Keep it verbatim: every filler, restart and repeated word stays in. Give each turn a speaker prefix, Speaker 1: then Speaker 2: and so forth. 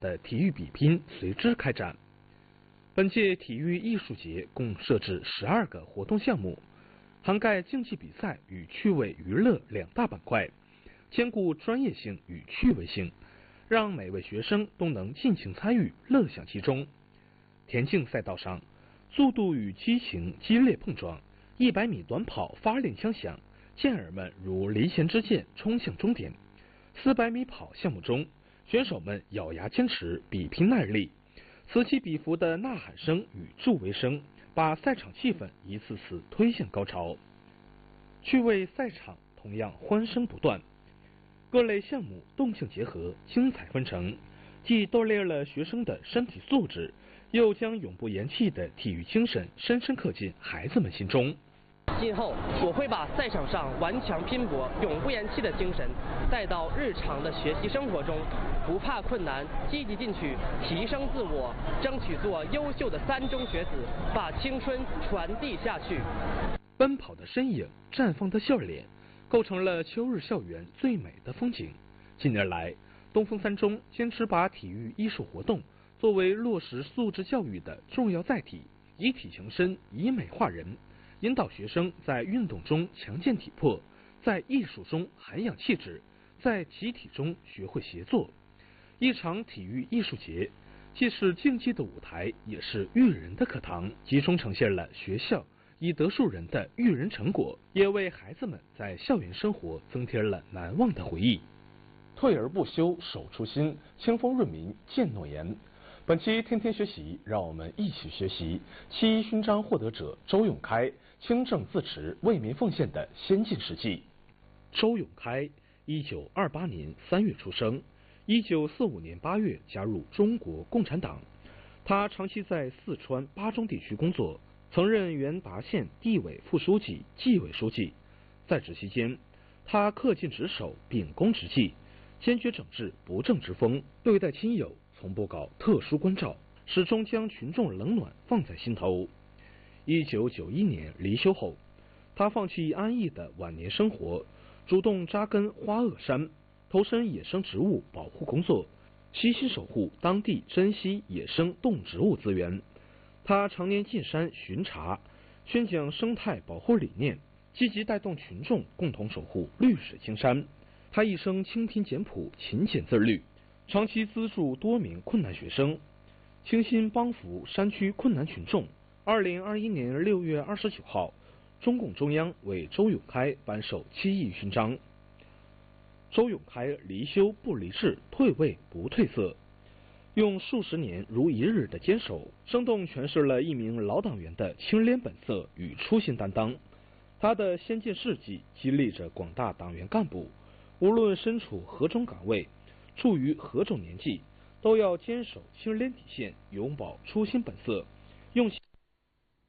Speaker 1: 的体育比拼随之开展。本届体育艺术节共设置十二个活动项目，涵盖竞技比赛与趣味娱乐两大板块，兼顾专业性与趣味性，让每位学生都能尽情参与，乐享其中。田径赛道上，速度与激情激烈碰撞，一百米短跑发令枪响，健儿们如离弦之箭冲向终点。四百米跑项目中，选手们咬牙坚持，比拼耐力，此起彼伏的呐喊声与助威声，把赛场气氛一次次推向高潮。趣味赛场同样欢声不断，各类项目动静结合，精彩纷呈，既锻炼了学生的身体素质，又将永不言弃的体育精神深深刻进孩子们心中。
Speaker 2: 今后我会把赛场上顽强拼搏、永不言弃的精神带到日常的学习生活中，不怕困难，积极进取，提升自我，争取做优秀的三中学子，把青春传递下去。
Speaker 1: 奔跑的身影，绽放的笑脸，构成了秋日校园最美的风景。近年来，东风三中坚持把体育艺术活动作为落实素质教育的重要载体，以体强身，以美化人，引导学生在运动中强健体魄，在艺术中涵养气质，在集体中学会协作。一场体育艺术节，既是竞技的舞台，也是育人的课堂，集中呈现了学校以德树人的育人成果，也为孩子们在校园生活增添了难忘的回忆。退而不休，守初心，清风润民，践诺言。本期天天学习，让我们一起学习七一勋章获得者周永开清正自持、为民奉献的先进事迹。周永开，一九二八年三月出生，一九四五年八月加入中国共产党。他长期在四川巴中地区工作，曾任元达县地委副书记、纪委书记。在职期间，他恪尽职守，秉公执纪，坚决整治不正之风，对待亲友从不搞特殊关照，始终将群众冷暖放在心头。一九九一年离休后，他放弃安逸的晚年生活，主动扎根花萼山，投身野生植物保护工作，悉心守护当地珍稀野生动植物资源。他常年进山巡查，宣讲生态保护理念，积极带动群众共同守护绿水青山。他一生清贫简朴、勤俭自律，长期资助多名困难学生，倾心帮扶山区困难群众。二零二一年六月二十九号，中共中央为周永开颁授七义勋章。周永开离休不离志，退位不褪色，用数十年如一日的坚守，生动诠释了一名老党员的清廉本色与初心担当。他的先进事迹激励着广大党员干部，无论身处何种岗位，处于何种年纪，都要坚守清廉底线，永葆初心本色，用